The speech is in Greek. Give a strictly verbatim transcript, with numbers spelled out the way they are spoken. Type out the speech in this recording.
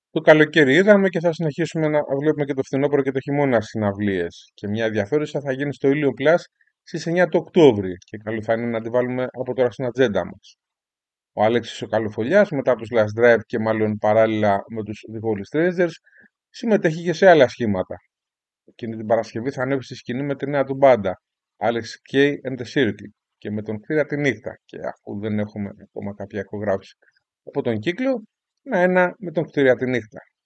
Το καλοκαίρι είδαμε και θα συνεχίσουμε να βλέπουμε και το φθινόπωρο και το χειμώνα συναυλίες. Και μια ενδιαφέρουσα θα γίνει στο Ήλιο Plus στις εννιά του Οκτώβρη. Και καλό θα είναι να τη βάλουμε από τώρα στην ατζέντα μας. Ο Άλεξης ο Καλοφολιάς, μετά τους Last Drive και μάλλον παράλληλα με τους The Holy Strangers, συμμετέχει και σε άλλα σχήματα. Εκείνη την Παρασκευή θα ανέβει στη σκηνή με τη νέα του μπάντα, Alex Kay and the Circle, και με τον Κτήρα τη νύχτα. Και αφού δεν έχουμε ακόμα κάποια ηχογράφηση από τον κύκλο, να ένα με τον Κτήρα τη νύχτα.